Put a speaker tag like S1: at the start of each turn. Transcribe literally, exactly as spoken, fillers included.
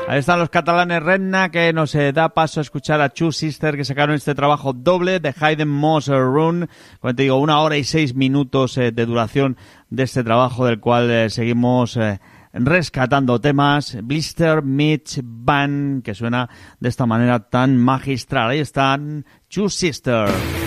S1: Ahí están los catalanes Redna, que nos eh, da paso a escuchar a Two Sister, que sacaron este trabajo doble de Hayden Moss Run. Como te digo, una hora y seis minutos eh, de duración de este trabajo, del cual eh, seguimos eh, rescatando temas. Blister Meets Band, que suena de esta manera tan magistral. Ahí están Two Sister.